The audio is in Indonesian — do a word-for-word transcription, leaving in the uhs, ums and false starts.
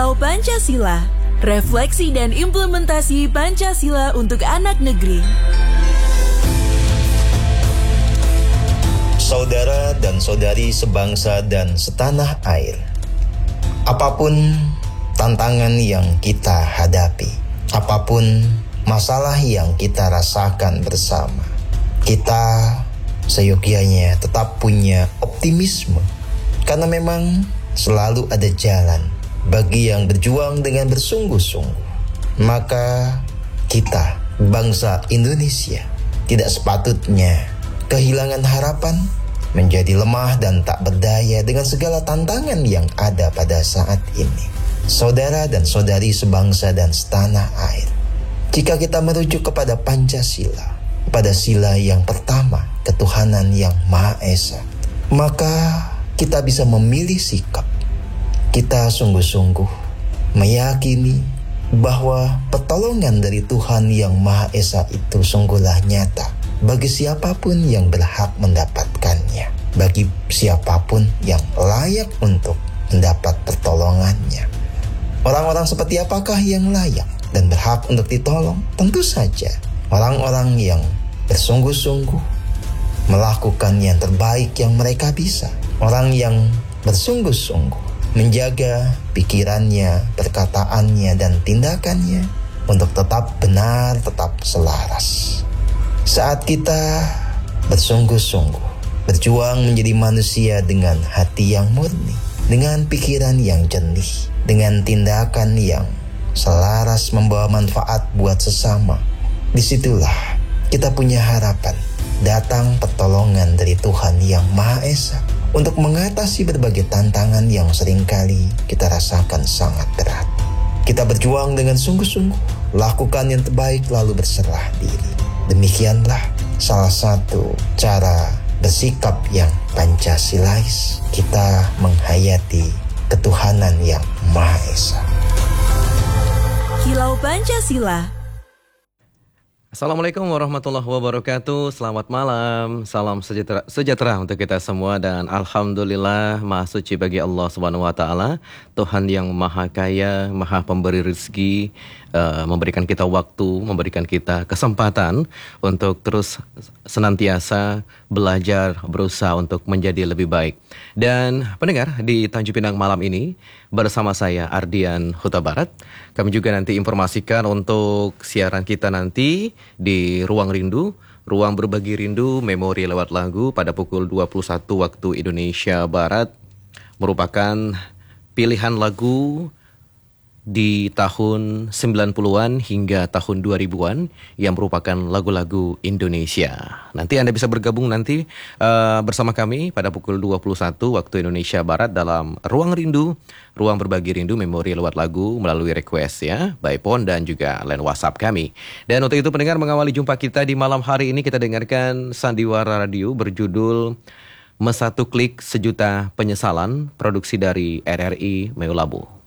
Kilau Pancasila, refleksi dan implementasi Pancasila untuk anak negeri. Saudara dan saudari sebangsa dan setanah air, apapun tantangan yang kita hadapi, apapun masalah yang kita rasakan bersama, kita seyogyanya tetap punya optimisme, karena memang selalu ada jalan bagi yang berjuang dengan bersungguh-sungguh. Maka kita, bangsa Indonesia, tidak sepatutnya kehilangan harapan, menjadi lemah dan tak berdaya dengan segala tantangan yang ada pada saat ini. Saudara dan saudari sebangsa dan setanah air, jika kita merujuk kepada Pancasila, pada sila yang pertama, ketuhanan yang Maha Esa, maka kita bisa memilih sikap. Kita sungguh-sungguh meyakini bahwa pertolongan dari Tuhan yang Maha Esa itu sungguhlah nyata bagi siapapun yang berhak mendapatkannya, bagi siapapun yang layak untuk mendapat pertolongannya. Orang-orang seperti apakah yang layak dan berhak untuk ditolong? Tentu saja orang-orang yang bersungguh-sungguh melakukan yang terbaik yang mereka bisa. Orang yang bersungguh-sungguh menjaga pikirannya, perkataannya, dan tindakannya untuk tetap benar, tetap selaras. Saat kita bersungguh-sungguh berjuang menjadi manusia dengan hati yang murni, dengan pikiran yang jernih, dengan tindakan yang selaras membawa manfaat buat sesama, disitulah kita punya harapan datang pertolongan dari Tuhan yang Maha Esa untuk mengatasi berbagai tantangan yang seringkali kita rasakan sangat berat. Kita berjuang dengan sungguh-sungguh, lakukan yang terbaik lalu berserah diri. Demikianlah salah satu cara bersikap yang Pancasilais, kita menghayati ketuhanan yang Maha Esa. Kilau Pancasila. Assalamualaikum warahmatullahi wabarakatuh. Selamat malam, salam sejahtera, sejahtera untuk kita semua, dan alhamdulillah maha suci bagi Allah Subhanahu wa taala, Tuhan yang maha kaya, maha pemberi rezeki, uh, memberikan kita waktu, memberikan kita kesempatan untuk terus senantiasa belajar, berusaha untuk menjadi lebih baik. Dan pendengar, di Tanjung Pinang malam ini bersama saya Ardian Huta Barat, kami juga nanti informasikan untuk siaran kita nanti di Ruang Rindu, Ruang Berbagi Rindu, Memori lewat lagu pada pukul dua puluh satu waktu Indonesia Barat, merupakan pilihan lagu di tahun sembilan puluhan hingga tahun dua ribuan yang merupakan lagu-lagu Indonesia. Nanti Anda bisa bergabung nanti uh, bersama kami pada pukul dua puluh satu waktu Indonesia Barat dalam Ruang Rindu, Ruang Berbagi Rindu, Memori lewat lagu melalui request ya, by phone dan juga line WhatsApp kami. Dan untuk itu pendengar, mengawali jumpa kita di malam hari ini, kita dengarkan Sandiwara Radio berjudul Mesatu Klik Sejuta Penyesalan, produksi dari R R I Meulaboh.